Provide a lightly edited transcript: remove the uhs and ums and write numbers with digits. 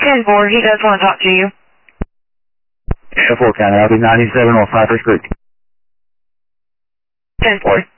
10-4, he does want to talk to you. 10-4 County, I'll be 97 on Cypress Creek. 10-4.